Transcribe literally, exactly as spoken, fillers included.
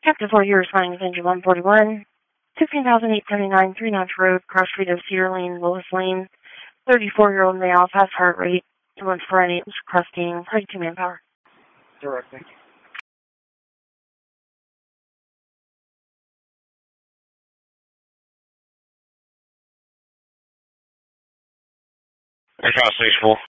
Captain four, you're responding with engine one forty-one, fifteen thousand eight hundred seventy-nine, Three Notch Road, cross street of Cedar Lane, Willis Lane, thirty-four-year-old male, fast heart rate, two one four eight, crusting, thirty-two manpower. Directing. Air Constellation full.